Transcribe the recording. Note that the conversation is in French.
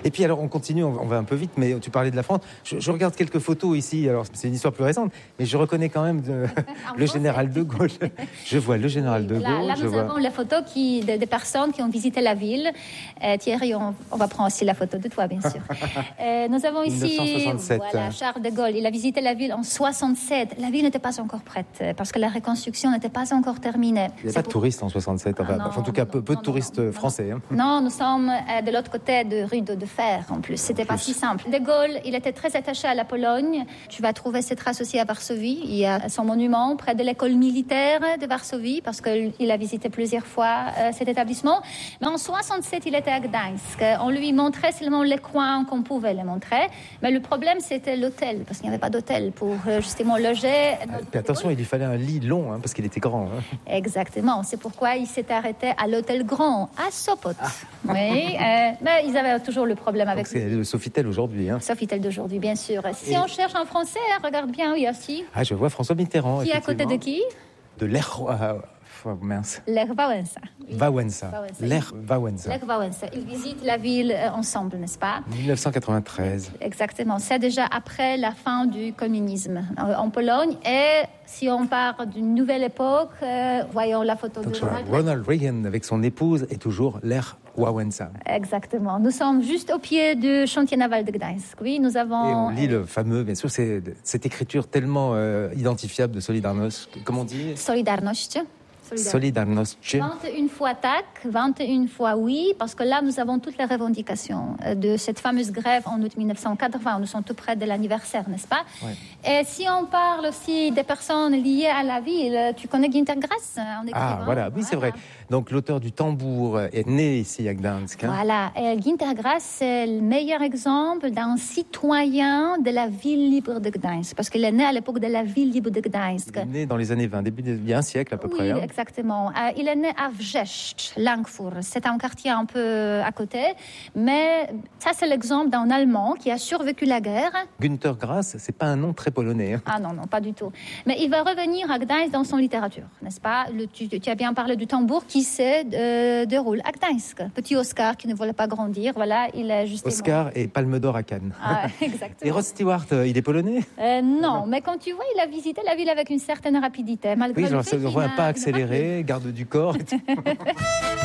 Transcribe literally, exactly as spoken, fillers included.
Et puis alors, on continue, on va un peu vite, mais tu parlais de la France. Je, je regarde quelques photos ici, alors c'est une histoire plus récente, mais je reconnais quand même de, le général de Gaulle. Je vois le général de Gaulle. Là, là je nous vois... avons la photo qui, des de personnes qui ont visité la ville. Euh, Thierry, on, on va prendre aussi la photo de toi, bien sûr. Euh, nous avons ici mille neuf cent soixante-sept. Voilà, Charles de Gaulle. Il a visité la ville en soixante-sept. La ville n'était pas encore prête, parce que la reconstruction n'était pas encore terminée. Il n'y a pas de pour... touristes en soixante-sept, enfin, ah, non, en tout cas non, peu, peu non, de touristes non, non, français. Hein. Non, nous sommes euh, de l'autre côté de rue de, de Fer, en plus. C'était pas si simple. De Gaulle, il était très attaché à la Pologne. Tu vas trouver ses traces aussi à Varsovie. Il y a son monument près de l'école militaire de Varsovie, parce qu'il a visité plusieurs fois euh, cet établissement. Mais en soixante-sept, il était à Gdańsk. On lui montrait seulement les coins qu'on pouvait les montrer. Mais le problème, c'était l'hôtel, parce qu'il n'y avait pas d'hôtel pour euh, justement loger. Puis attention, il lui fallait un lit long, hein, parce qu'il était grand. Hein. Exactement. C'est pourquoi il s'est arrêté à l'hôtel Grand, à Sopot. Ah. Oui, euh, mais ils avaient toujours le problème avec... Donc c'est le Sofitel aujourd'hui. Hein. Sofitel d'aujourd'hui, bien sûr. Si Et... on cherche en français, regarde bien, oui, aussi. Ah, je vois François Mitterrand. Qui est à côté de qui? De l'Er... Oh, mince. Lech Wałęsa. Wałęsa. Lech Wałęsa. Lech Wałęsa. Ils visitent la ville ensemble, n'est-ce pas? dix-neuf cent quatre-vingt-treize. Exactement. C'est déjà après la fin du communisme en Pologne. Et si on part d'une nouvelle époque, euh, voyons la photo Donc, de Ronald, Ronald Reagan avec son épouse est toujours Lech Wałęsa. Exactement. Nous sommes juste au pied du chantier naval de Gdańsk. Oui, nous avons... Et on lit le fameux, bien sûr, c'est cette écriture tellement euh, identifiable de Solidarność. Comment on dit? Solidarność. Solidarność. vingt et une fois tac, vingt et une fois oui, parce que là, nous avons toutes les revendications de cette fameuse grève en août mille neuf cent quatre-vingts. Nous sommes tout près de l'anniversaire, n'est-ce pas? Ouais. Et si on parle aussi des personnes liées à la ville, tu connais Günter Grass en écrivain? Ah, voilà, oui, c'est voilà. vrai. Donc, l'auteur du Tambour est né ici à Gdańsk. Hein. Voilà, et Günter Grass, c'est le meilleur exemple d'un citoyen de la ville libre de Gdańsk, parce qu'il est né à l'époque de la ville libre de Gdańsk. Il est né dans les années vingt, début de, il y a un siècle à peu oui, près. Hein. Exactement. Euh, il est né à Wrzeszcz, Langfurt. C'est un quartier un peu à côté, mais ça, c'est l'exemple d'un Allemand qui a survécu la guerre. Günter Grass, c'est pas un nom très polonais. Hein. Ah non, non, pas du tout. Mais il va revenir à Gdańsk dans son littérature, n'est-ce pas? Le, tu, tu as bien parlé du tambour qui se euh, déroule à Gdańsk. Petit Oscar qui ne voulait pas grandir, voilà, il est justement... Oscar et Palme d'Or à Cannes. Ah, exactement. Et Rod Stewart, il est polonais? euh, Non, mais quand tu vois, il a visité la ville avec une certaine rapidité, malgré oui, le genre, fait on voit un pas accéléré, garde du corps.